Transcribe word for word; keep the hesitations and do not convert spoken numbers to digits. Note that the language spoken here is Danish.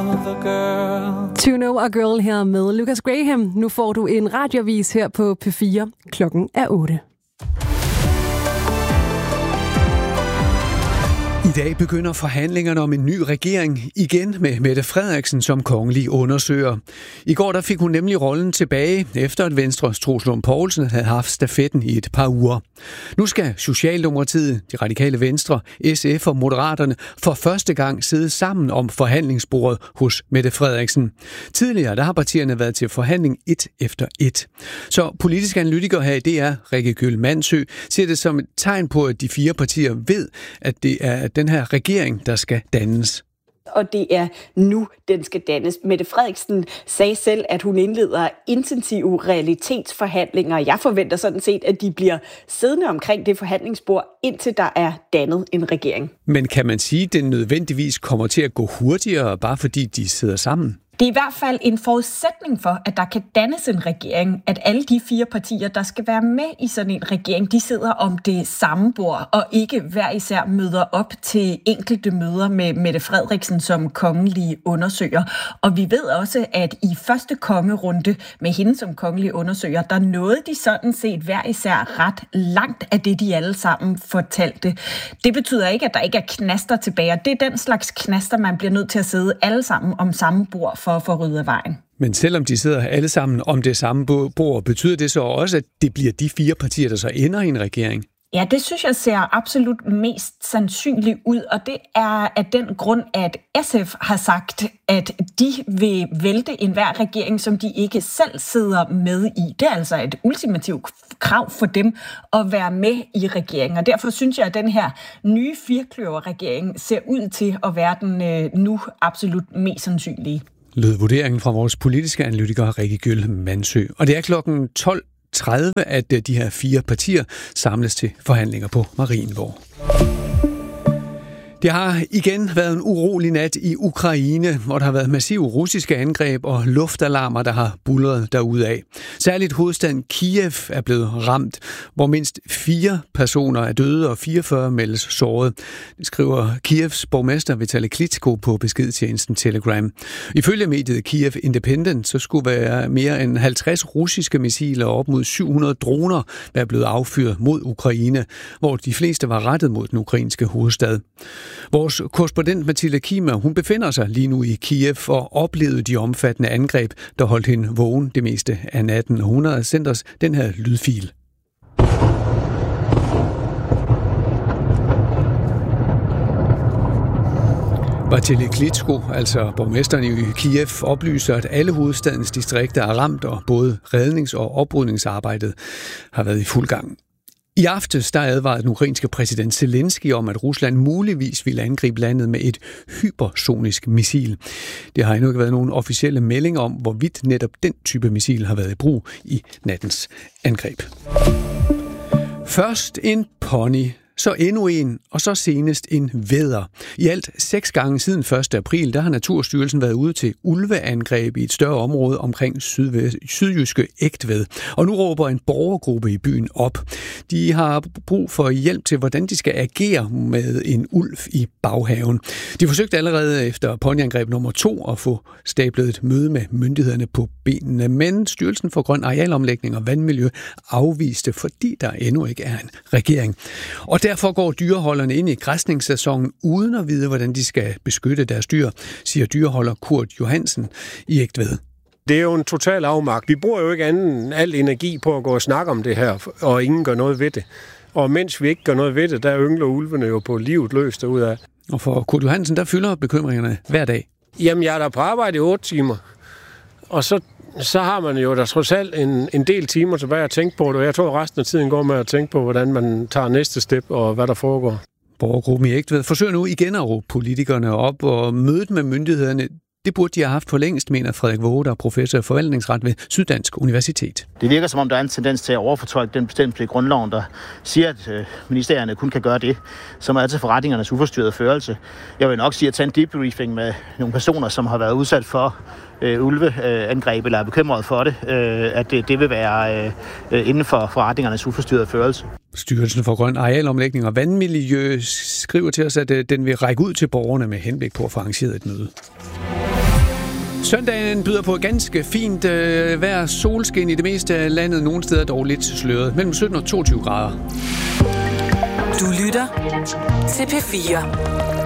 Tuno og Girl her med Lucas Graham. Nu får du en radiovis her på P fire. Klokken er otte. I dag begynder forhandlingerne om en ny regering igen med Mette Frederiksen som kongelig undersøger. I går der fik hun nemlig rollen tilbage, efter at Venstres Troels Lund Poulsen havde haft stafetten i et par uger. Nu skal Socialdemokratiet, De Radikale Venstre, S F og Moderaterne for første gang sidde sammen om forhandlingsbordet hos Mette Frederiksen. Tidligere der har partierne været til forhandling et efter et. Så politisk analytiker her i D R, Rikke Gyll Mandsø, ser det som et tegn på, at de fire partier ved, at det er den her regering, der skal dannes. Og det er nu, den skal dannes. Mette Frederiksen sagde selv, at hun indleder intensive realitetsforhandlinger. Jeg forventer sådan set, at de bliver siddende omkring det forhandlingsbord, indtil der er dannet en regering. Men kan man sige, at den nødvendigvis kommer til at gå hurtigere, bare fordi de sidder sammen? Det er i hvert fald en forudsætning for, at der kan dannes en regering, at alle de fire partier, der skal være med i sådan en regering, de sidder om det samme bord, og ikke hver især møder op til enkelte møder med Mette Frederiksen som kongelig undersøger. Og vi ved også, at i første kongerunde med hende som kongelig undersøger, der nåede de sådan set hver især ret langt af det, de alle sammen fortalte. Det betyder ikke, at der ikke er knaster tilbage. Det er den slags knaster, man bliver nødt til at sidde alle sammen om samme bord for at få ryddet af vejen. Men selvom de sidder alle sammen om det samme bord, betyder det så også, at det bliver de fire partier, der så ender i en regering? Ja, det synes jeg ser absolut mest sandsynligt ud, og det er af den grund, at S F har sagt, at de vil vælte enhver regering, som de ikke selv sidder med i. Det er altså et ultimativt krav for dem at være med i regeringen, og derfor synes jeg, at den her nye firkløverregering ser ud til at være den nu absolut mest sandsynlige. Lød vurderingen fra vores politiske analytiker Rikke Gyll Mandsø. Og det er klokken tolv tredive, at de her fire partier samles til forhandlinger på Marienborg. Det har igen været en urolig nat i Ukraine, hvor der har været massive russiske angreb og luftalarmer, der har buldret derudaf. Særligt hovedstaden Kiev er blevet ramt, hvor mindst fire personer er døde og fireogfyrre meldes såret. Det skriver Kievs borgmester Vitali Klitschko på beskedtjenesten Telegram. Ifølge mediet Kiev Independent, så skulle være mere end halvtreds russiske missiler og op mod syv hundrede droner være blevet affyret mod Ukraine, hvor de fleste var rettet mod den ukrainske hovedstad. Vores korrespondent Mathilde Kima, hun befinder sig lige nu i Kiev og oplevede de omfattende angreb, der holdt hende vågen det meste af natten. Hun har sendt os den her lydfil. Vitali Klitschko, altså borgmesteren i Kiev, oplyser, at alle hovedstadens distrikter er ramt, og både rednings- og oprydningsarbejdet har været i fuld gang. I aftes der advarede den ukrainske præsident Zelensky om, at Rusland muligvis ville angribe landet med et hypersonisk missil. Det har endnu ikke været nogen officielle meldinger om, hvorvidt netop den type missil har været i brug i nattens angreb. Først en pony, så endnu en, og så senest en vædder. I alt seks gange siden første april, der har Naturstyrelsen været ude til ulveangreb i et større område omkring sydvest, sydjyske Egtved. Og nu råber en borgergruppe i byen op. De har brug for hjælp til, hvordan de skal agere med en ulv i baghaven. De forsøgte allerede efter ponyangreb nummer to at få stablet et møde med myndighederne på benene, men Styrelsen for Grøn Arealomlægning og Vandmiljø afviste, fordi der endnu ikke er en regering. Og derfor går dyreholderne ind i græsningssæsonen uden at vide, hvordan de skal beskytte deres dyr, siger dyreholder Kurt Johansen i Egtved. Det er jo en total afmagt. Vi bruger jo ikke anden end al energi på at gå og snakke om det her, og ingen gør noget ved det. Og mens vi ikke gør noget ved det, der yngler ulvene jo på livet løs derudad. Og for Kurt Johansen, der fylder bekymringerne hver dag. Jamen, jeg er der på arbejde i otte timer, og så så har man jo da trods alt en, en del timer tilbage at tænke på det. Jeg tror, resten af tiden går med at tænke på, hvordan man tager næste step og hvad der foregår. Borgergruppen i Egtved forsøger nu igen at råbe politikerne op, og mødet med myndighederne, det burde de have haft for længst, mener Frederik Våge, der er professor i forvaltningsret ved Syddansk Universitet. Det virker som om, der er en tendens til at overfortolke den bestemmelse i grundloven, der siger, at øh, ministerierne kun kan gøre det, som er til forretningernes uforstyrrede førelse. Jeg vil nok sige at tage en debriefing med nogle personer, som har været udsat for øh, ulveangreb eller er bekymret for det, øh, at det, det vil være øh, inden for forretningernes uforstyrrede førelse. Styrelsen for Grøn Arealomlægning og Vandmiljø skriver til os, at den vil række ud til borgerne med henblik på at få arrangeret et møde. Søndagen byder på ganske fint øh, vejr, solskin i det meste af landet. Nogle steder dog lidt sløret. Mellem sytten og toogtyve grader. Du lytter til P fire.